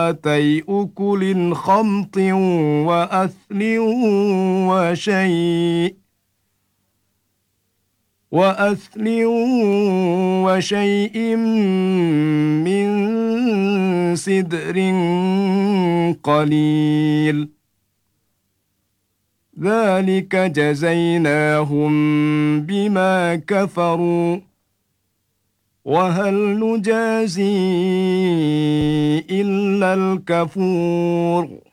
ذواتي أكل خمط وأثل وشيء من سدر قليل ذلك جزيناهم بما كفروا وهل نجازي إلا الكفور